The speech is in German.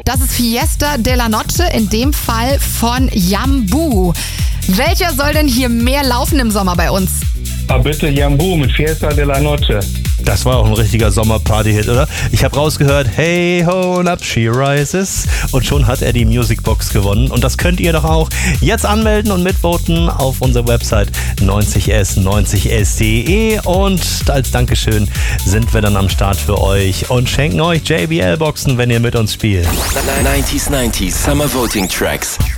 Das ist Fiesta de la Noche, in dem Fall von Jambu. Welcher soll denn hier mehr laufen im Sommer bei uns? Ah, bitte Jambu mit Fiesta de la Noche. Das war auch ein richtiger Sommerparty-Hit, oder? Ich habe rausgehört, hey ho and up she rises. Und schon hat er die Musicbox gewonnen. Und das könnt ihr doch auch jetzt anmelden und mitvoten auf unserer Website 90s90s.de. Und als Dankeschön sind wir dann am Start für euch und schenken euch JBL-Boxen, wenn ihr mit uns spielt. 90s Summer Voting Tracks.